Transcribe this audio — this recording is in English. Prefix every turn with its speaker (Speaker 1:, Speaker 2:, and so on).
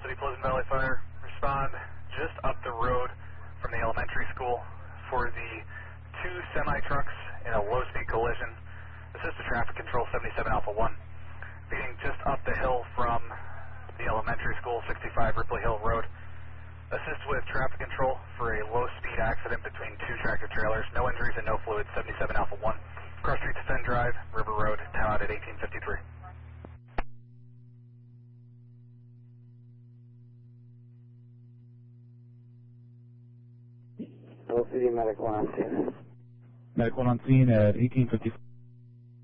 Speaker 1: City Pleasant Valley Fire, respond just up the road from the elementary school for the two semi-trucks in a low-speed collision. Assist to traffic control 77 Alpha 1. Being just up the hill from the elementary school, 65 Ripley Hill Road. Assist with traffic control for a low-speed accident between two tractor trailers. No injuries and no fluid, 77 Alpha 1. Cross Street to Fenn Drive, River Road, town at 1853.
Speaker 2: Hello, City Medical on scene.
Speaker 3: Medical on scene at 1853.